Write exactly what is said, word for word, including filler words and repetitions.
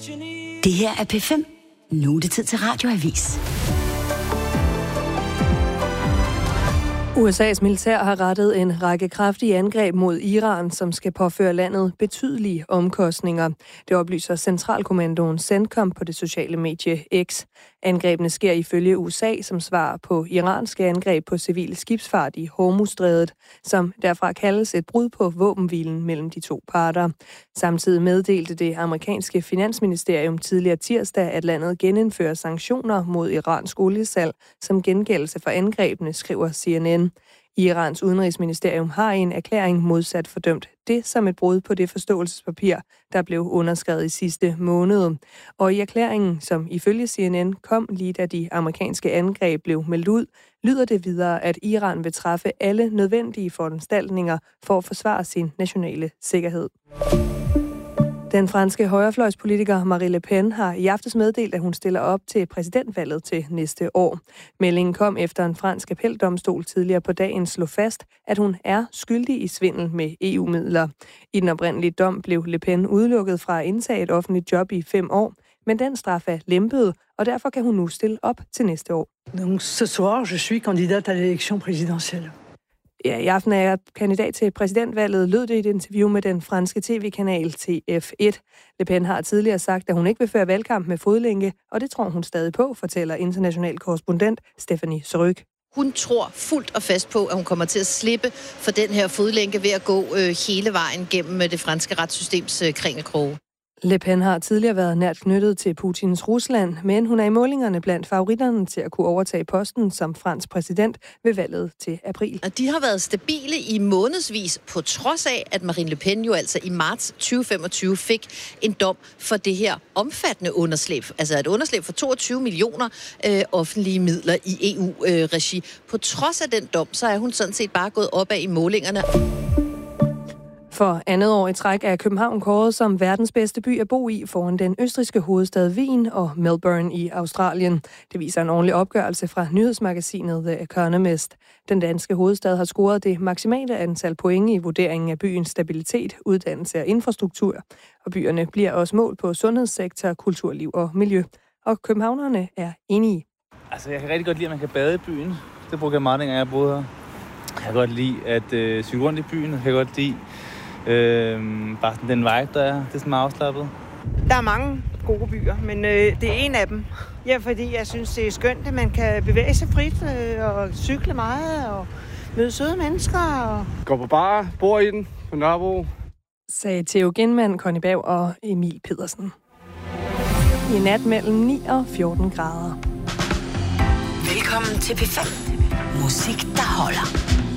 Det her er P fem. Nu er det tid til Radioavis. U S A's militær har rettet en række kraftige angreb mod Iran, som skal påføre landet betydelige omkostninger. Det oplyser Centralkommandoen CENTCOM på det sociale medie X. Angrebene sker ifølge U S A som svar på iranske angreb på civil skibsfart i Hormuzstrædet, som derfra kaldes et brud på våbenhvilen mellem de to parter. Samtidig meddelte det amerikanske finansministerium tidligere tirsdag, at landet genindfører sanktioner mod iransk oliesalg som gengældelse for angrebene, skriver C N N. Irans udenrigsministerium har i en erklæring modsat fordømt det som et brud på det forståelsespapir, der blev underskrevet i sidste måned. Og i erklæringen, som ifølge C N N kom lige da de amerikanske angreb blev meldt ud, lyder det videre, at Iran vil træffe alle nødvendige foranstaltninger for at forsvare sin nationale sikkerhed. Den franske højrefløjspolitiker Marine Le Pen har i aftes meddelt, at hun stiller op til præsidentvalget til næste år. Meldingen kom efter en fransk appeldomstol tidligere på dagen slog fast, at hun er skyldig i svindel med E U-midler. I den oprindelige dom blev Le Pen udelukket fra at indtage et offentligt job i fem år, men den straf er lempet, og derfor kan hun nu stille op til næste år. Donc ce soir, je suis candidate à l'élection présidentielle. Ja, i aften er jeg kandidat til præsidentvalget, lød det i et interview med den franske tv-kanal T F et. Le Pen har tidligere sagt, at hun ikke vil føre valgkamp med fodlænke, og det tror hun stadig på, fortæller international korrespondent Stephanie Srøk. Hun tror fuldt og fast på, at hun kommer til at slippe for den her fodlænke ved at gå øh, hele vejen gennem det franske retssystems øh, kringelkroge. Le Pen har tidligere været nært knyttet til Putins Rusland, men hun er i målingerne blandt favoritterne til at kunne overtage posten som fransk præsident ved valget til april. Og de har været stabile i månedsvis, på trods af, at Marine Le Pen jo altså i marts tyve femogtyve fik en dom for det her omfattende underslæb. Altså et underslæb for toogtyve millioner øh, offentlige midler i E U-regi. Øh, på trods af den dom, så er hun sådan set bare gået opad i målingerne. For andet år i træk er København kåret som verdens bedste by at bo i foran den østrigske hovedstad Wien og Melbourne i Australien. Det viser en ordentlig opgørelse fra nyhedsmagasinet The Economist. Den danske hovedstad har scoret det maksimale antal point i vurderingen af byens stabilitet, uddannelse og infrastruktur. Og byerne bliver også målt på sundhedssektor, kulturliv og miljø. Og københavnerne er enige. Altså, jeg kan rigtig godt lide, at man kan bade i byen. Det bruger jeg meget, dengang jeg boede her. Jeg kan godt lide at øh, cykle rundt i byen. Jeg kan godt lide Øhm, bare sådan den vibe, der er. Det er sådan meget afslappet. Der er mange gode byer, men øh, det er en af dem. Ja, fordi jeg synes, det er skønt, at man kan bevæge sig frit øh, og cykle meget og møde søde mennesker. Og... Går på bar, bor i den på Nørrebro. Sagde Theo Genmann, Conny Bav og Emil Pedersen. I nat mellem ni og fjorten grader. Velkommen til P fem. Musik, der holder.